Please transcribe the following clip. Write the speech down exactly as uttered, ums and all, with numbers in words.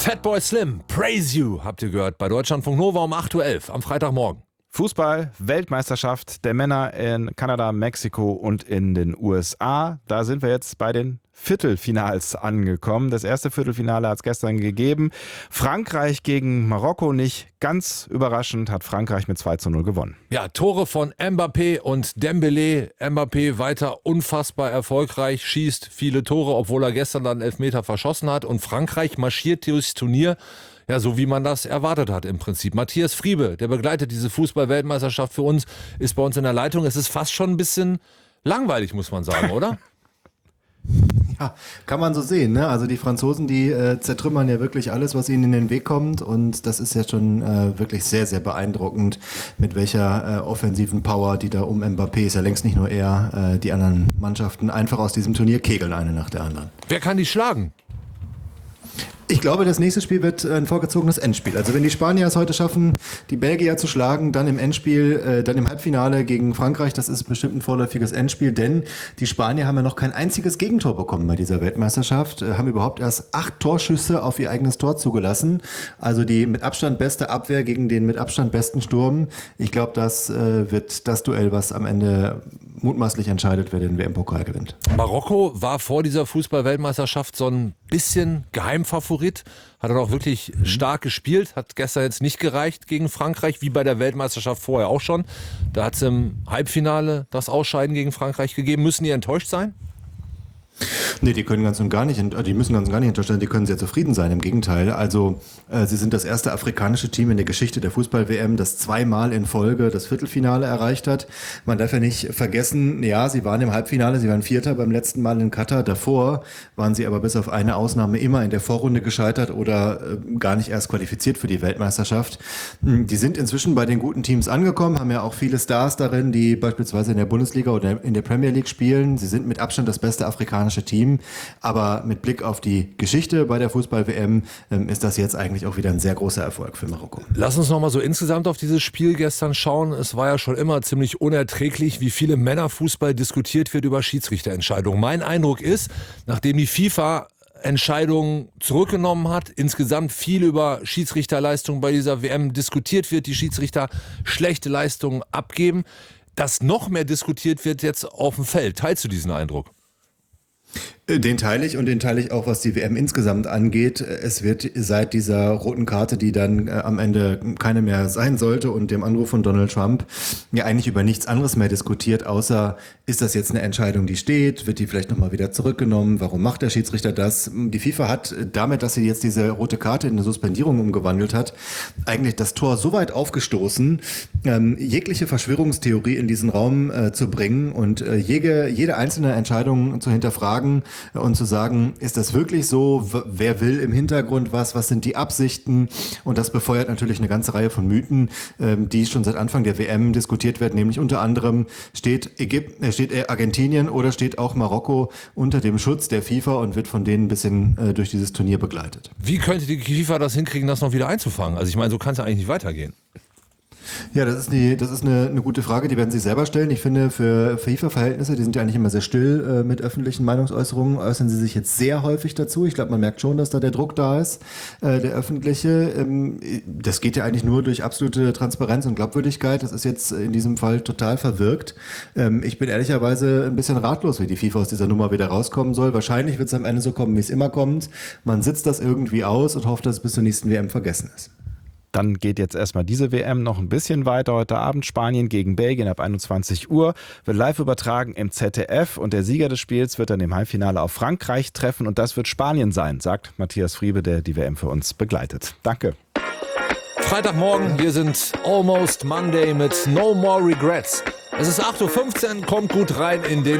Fatboy Slim, Praise You, habt ihr gehört, bei Deutschlandfunk Nova um acht Uhr elf am Freitagmorgen. Fußball, Weltmeisterschaft der Männer in Kanada, Mexiko und in den U S A. Da sind wir jetzt bei den Viertelfinals angekommen. Das erste Viertelfinale hat es gestern gegeben. Frankreich gegen Marokko, nicht ganz überraschend, hat Frankreich mit zwei zu null gewonnen. Ja, Tore von Mbappé und Dembélé. Mbappé weiter unfassbar erfolgreich, schießt viele Tore, obwohl er gestern dann Elfmeter verschossen hat. Und Frankreich marschiert durchs Turnier, ja, so wie man das erwartet hat im Prinzip. Matthias Friebe, der begleitet diese Fußball-Weltmeisterschaft für uns, ist bei uns in der Leitung. Es ist fast schon ein bisschen langweilig, muss man sagen, oder? Ja, kann man so sehen, ne? Also die Franzosen, die äh, zertrümmern ja wirklich alles, was ihnen in den Weg kommt, und das ist ja schon äh, wirklich sehr, sehr beeindruckend, mit welcher äh, offensiven Power, die da um Mbappé, ist ja längst nicht nur er, äh, die anderen Mannschaften einfach aus diesem Turnier kegeln, eine nach der anderen. Wer kann die schlagen? Ich glaube, das nächste Spiel wird ein vorgezogenes Endspiel. Also wenn die Spanier es heute schaffen, die Belgier zu schlagen, dann im Endspiel, äh, dann im Halbfinale gegen Frankreich, das ist bestimmt ein vorläufiges Endspiel, denn die Spanier haben ja noch kein einziges Gegentor bekommen bei dieser Weltmeisterschaft, äh, haben überhaupt erst acht Torschüsse auf ihr eigenes Tor zugelassen. Also die mit Abstand beste Abwehr gegen den mit Abstand besten Sturm. Ich glaube, das äh, wird das Duell, was am Ende mutmaßlich entscheidet, wer den W M-Pokal gewinnt. Marokko war vor dieser Fußball-Weltmeisterschaft so ein bisschen Geheimfavorit, hat er auch wirklich mhm. stark gespielt, hat gestern jetzt nicht gereicht gegen Frankreich, wie bei der Weltmeisterschaft vorher auch schon. Da hat es im Halbfinale das Ausscheiden gegen Frankreich gegeben. Müssen die enttäuscht sein? Nee, die können ganz und gar nicht, die müssen ganz und gar nicht enttäuscht sein, die können sehr zufrieden sein, im Gegenteil. Also äh, sie sind das erste afrikanische Team in der Geschichte der Fußball-W M, das zweimal in Folge das Viertelfinale erreicht hat. Man darf ja nicht vergessen, ja, sie waren im Halbfinale, sie waren Vierter beim letzten Mal in Katar. Davor waren sie aber bis auf eine Ausnahme immer in der Vorrunde gescheitert oder äh, gar nicht erst qualifiziert für die Weltmeisterschaft. Die sind inzwischen bei den guten Teams angekommen, haben ja auch viele Stars darin, die beispielsweise in der Bundesliga oder in der Premier League spielen. Sie sind mit Abstand das beste afrikanische Team, aber mit Blick auf die Geschichte bei der Fußball-W M ähm, ist das jetzt eigentlich auch wieder ein sehr großer Erfolg für Marokko. Lass uns nochmal so insgesamt auf dieses Spiel gestern schauen. Es war ja schon immer ziemlich unerträglich, wie viel im Männerfußball diskutiert wird über Schiedsrichterentscheidungen. Mein Eindruck ist, nachdem die FIFA Entscheidungen zurückgenommen hat, insgesamt viel über Schiedsrichterleistungen bei dieser W M diskutiert wird, die Schiedsrichter schlechte Leistungen abgeben, dass noch mehr diskutiert wird jetzt auf dem Feld. Teilst du diesen Eindruck? Den teile ich, und den teile ich auch, was die W M insgesamt angeht. Es wird seit dieser roten Karte, die dann äh, am Ende keine mehr sein sollte, und dem Anruf von Donald Trump ja eigentlich über nichts anderes mehr diskutiert, außer ist das jetzt eine Entscheidung, die steht, wird die vielleicht nochmal wieder zurückgenommen, warum macht der Schiedsrichter das? Die FIFA hat damit, dass sie jetzt diese rote Karte in eine Suspendierung umgewandelt hat, eigentlich das Tor so weit aufgestoßen, ähm, jegliche Verschwörungstheorie in diesen Raum äh, zu bringen und äh, jede, jede einzelne Entscheidung zu hinterfragen und zu sagen, ist das wirklich so? Wer will im Hintergrund was? Was sind die Absichten? Und das befeuert natürlich eine ganze Reihe von Mythen, die schon seit Anfang der W M diskutiert werden, nämlich unter anderem steht Ägypten, steht Argentinien oder steht auch Marokko unter dem Schutz der FIFA und wird von denen ein bisschen durch dieses Turnier begleitet. Wie könnte die FIFA das hinkriegen, das noch wieder einzufangen? Also ich meine, so kann es ja eigentlich nicht weitergehen. Ja, das ist, die, das ist eine, eine gute Frage, die werden sich selber stellen. Ich finde, für FIFA-Verhältnisse, die sind ja eigentlich immer sehr still äh, mit öffentlichen Meinungsäußerungen, äußern sie sich jetzt sehr häufig dazu. Ich glaube, man merkt schon, dass da der Druck da ist, äh, der öffentliche. Ähm, das geht ja eigentlich nur durch absolute Transparenz und Glaubwürdigkeit. Das ist jetzt in diesem Fall total verwirkt. Ähm, ich bin ehrlicherweise ein bisschen ratlos, wie die FIFA aus dieser Nummer wieder rauskommen soll. Wahrscheinlich wird es am Ende so kommen, wie es immer kommt. Man sitzt das irgendwie aus und hofft, dass es bis zur nächsten W M vergessen ist. Dann geht jetzt erstmal diese W M noch ein bisschen weiter. Heute Abend Spanien gegen Belgien ab einundzwanzig Uhr. Wird live übertragen im Z D F. Und der Sieger des Spiels wird dann im Halbfinale auf Frankreich treffen. Und das wird Spanien sein, sagt Matthias Friebe, der die W M für uns begleitet. Danke. Freitagmorgen, wir sind Almost Monday mit No More Regrets. Es ist acht Uhr fünfzehn, kommt gut rein in den